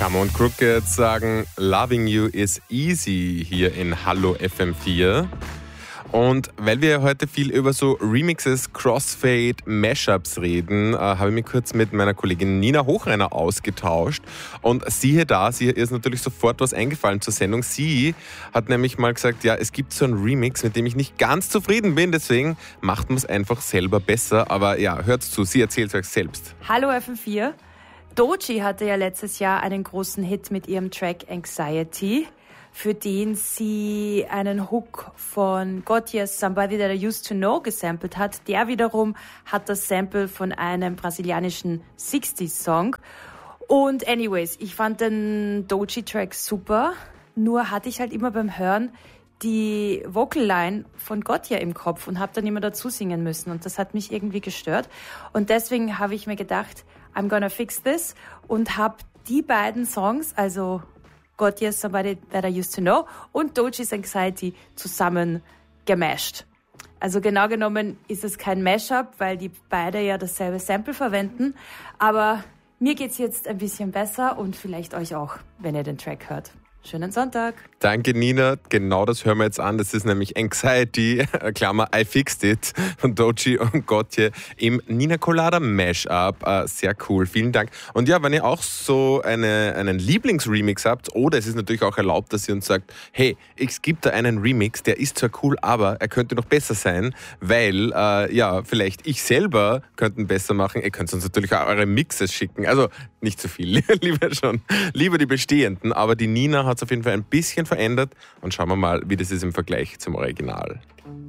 Hammer und Crooked sagen Loving You is Easy hier in Hallo FM4. Und weil wir heute viel über so Remixes, Crossfade, Mashups reden, habe ich mich kurz mit meiner Kollegin Nina Hochreiner ausgetauscht. Und siehe da, ihr ist natürlich sofort was eingefallen zur Sendung. Sie hat nämlich mal gesagt, ja, es gibt so einen Remix, mit dem ich nicht ganz zufrieden bin, deswegen macht man es einfach selber besser. Aber ja, hört zu, sie erzählt euch selbst. Hallo FM4. Doechii hatte ja letztes Jahr einen großen Hit mit ihrem Track Anxiety, für den sie einen Hook von Gotye's Somebody That I Used To Know gesampelt hat. Der wiederum hat das Sample von einem brasilianischen 60s-Song. Und anyways, ich fand den Doechii-Track super, nur hatte ich halt immer beim Hören die Vocal-Line von Gotye im Kopf und habe dann immer dazu singen müssen. Und das hat mich irgendwie gestört. Und deswegen habe ich mir gedacht, I'm gonna fix this und habe die beiden Songs, also Gotye's Somebody That I Used To Know und Doechii's Anxiety zusammen gemasht. Also genau genommen ist es kein Mashup, weil die beide ja dasselbe Sample verwenden. Aber mir geht's jetzt ein bisschen besser und vielleicht euch auch, wenn ihr den Track hört. Schönen Sonntag. Danke, Nina. Genau das hören wir jetzt an. Das ist nämlich Anxiety, Klammer, I Fixed It von Doechii und Gotye im Nina Colada Mashup. Sehr cool. Vielen Dank. Und ja, wenn ihr auch so einen Lieblingsremix habt, oder es ist natürlich auch erlaubt, dass ihr uns sagt, hey, es gibt da einen Remix, der ist zwar cool, aber er könnte noch besser sein, weil, vielleicht ich selber könnte ihn besser machen. Ihr könnt uns natürlich auch eure Mixes schicken. Also nicht zu viel, lieber die bestehenden. Aber die Nina hat es auf jeden Fall ein bisschen verändert und schauen wir mal, wie das ist im Vergleich zum Original.